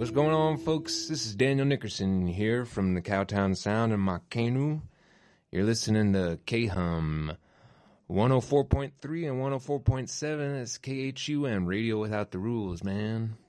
What's going on, folks? This is Daniel Nickerson here from the Cowtown Sound in my canoe. You're listening to K-Hum 104.3 and 104.7. That's KHUM, Radio Without the Rules, man.